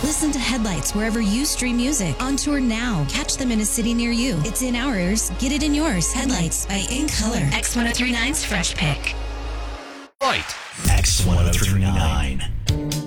Listen to Headlights wherever you stream music. On tour now. Catch them in a city near you. It's in our ears. Get it in yours. Headlights by In Color. X1039's Fresh Pick. Right. X1039.